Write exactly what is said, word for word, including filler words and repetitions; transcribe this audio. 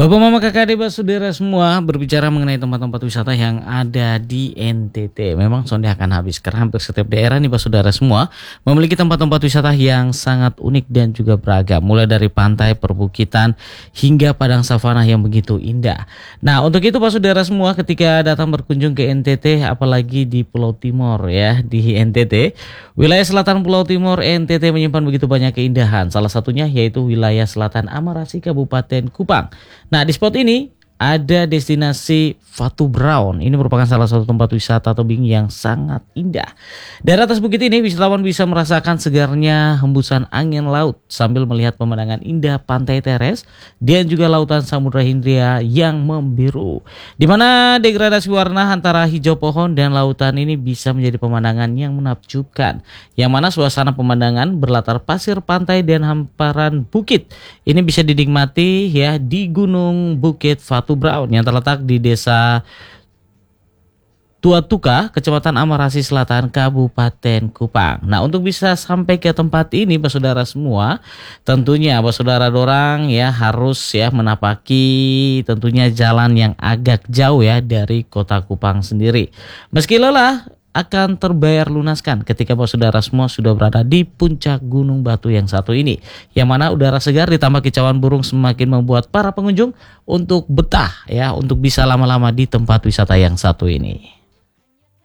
Bapak, Mama, Kakak, Adik, Saudara semua, berbicara mengenai tempat-tempat wisata yang ada di N T T. Memang sonde akan habis karena hampir setiap daerah nih Pak Saudara semua memiliki tempat-tempat wisata yang sangat unik dan juga beragam. Mulai dari pantai, perbukitan, hingga padang savana yang begitu indah. Nah, untuk itu Pak Saudara semua, ketika datang berkunjung ke N T T, apalagi di Pulau Timor ya, di N T T, wilayah selatan Pulau Timor N T T menyimpan begitu banyak keindahan. Salah satunya yaitu wilayah selatan Amarasi, Kabupaten Kupang. Nah, di spot ini ada destinasi Fatu Brown. Ini merupakan salah satu tempat wisata tebing yang sangat indah. Dari atas bukit ini wisatawan bisa merasakan segarnya hembusan angin laut sambil melihat pemandangan indah pantai teres dan juga lautan Samudra Hindia yang membiru. Di mana degradasi warna antara hijau pohon dan lautan ini bisa menjadi pemandangan yang menakjubkan. Yang mana suasana pemandangan berlatar pasir pantai dan hamparan bukit. Ini bisa dinikmati ya di Gunung Bukit Fatu Brown yang terletak di desa Tua Tuka, Kecamatan Amarasi Selatan, Kabupaten Kupang. Nah, untuk bisa sampai ke tempat ini, Pak Saudara semua, tentunya Pak Saudara dorang ya harus ya menapaki tentunya jalan yang agak jauh ya dari Kota Kupang sendiri. Meski lelah, akan terbayar lunaskan ketika Bapak Saudara semua sudah berada di puncak Gunung Batu yang satu ini, yang mana udara segar ditambah kicauan burung semakin membuat para pengunjung untuk betah ya, untuk bisa lama-lama di tempat wisata yang satu ini.